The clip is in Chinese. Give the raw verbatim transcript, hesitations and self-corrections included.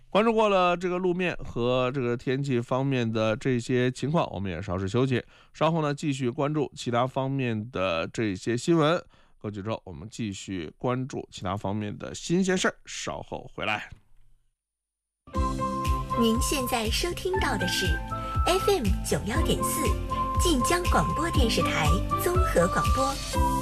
关注过了这个路面和这个天气方面的这些情况，我们也稍事休息，稍后呢继续关注其他方面的这些新闻。过去之后，我们继续关注其他方面的新鲜事儿，稍后回来。 您现在收听到的是 F M 九幺点四晋江广播电视台综合广播。